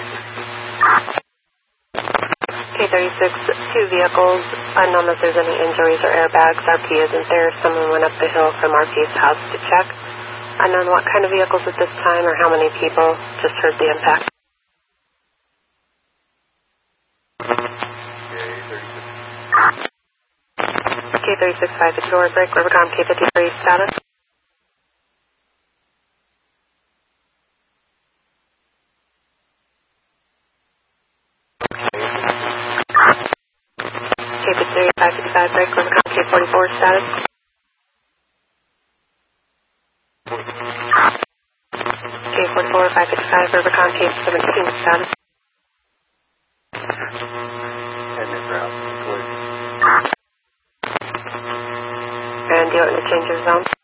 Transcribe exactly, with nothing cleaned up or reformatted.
K thirty-six, two vehicles, unknown if there's any injuries or airbags. R P isn't there. Someone went up the hill from R P's house to check. Unknown what kind of vehicles at this time or how many people. Just heard the impact. K thirty-six, five fifty-four, break, Rivercom, K fifty-three, status. K fifty-three, five fifty-five, break, Rivercom, K forty-four, status. K forty-four, five fifty-five, Rivercom, K seventeen, status. And do you want me to change your zone?